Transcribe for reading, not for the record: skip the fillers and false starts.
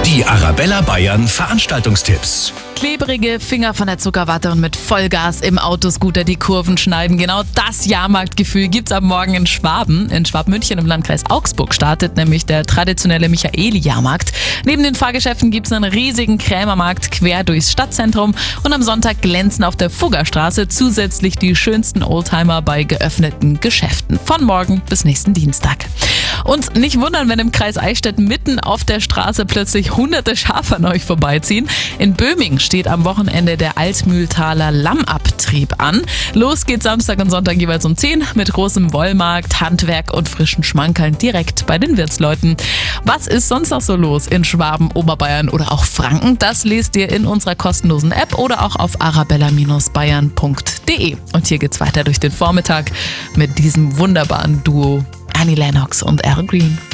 Die Arabella Bayern Veranstaltungstipps. Klebrige Finger von der Zuckerwatte und mit Vollgas im Autoscooter die Kurven schneiden. Genau das Jahrmarktgefühl gibt's ab morgen in Schwaben. In Schwabmünchen im Landkreis Augsburg startet nämlich der traditionelle Michaeli-Jahrmarkt. Neben den Fahrgeschäften gibt's einen riesigen Krämermarkt quer durchs Stadtzentrum. Und am Sonntag glänzen auf der Fuggerstraße zusätzlich die schönsten Oldtimer bei geöffneten Geschäften. Von morgen bis nächsten Dienstag. Und nicht wundern, wenn im Kreis Eichstätt mitten auf der Straße plötzlich hunderte Schafe an euch vorbeiziehen. In Böhming steht am Wochenende der Altmühltaler Lammabtrieb an. Los geht's Samstag und Sonntag jeweils um 10 mit großem Wollmarkt, Handwerk und frischen Schmankerln direkt bei den Wirtsleuten. Was ist sonst noch so los in Schwaben, Oberbayern oder auch Franken? Das lest ihr in unserer kostenlosen App oder auch auf arabella-bayern.de. Und hier geht's weiter durch den Vormittag mit diesem wunderbaren Duo Annie Lennox und Al Green.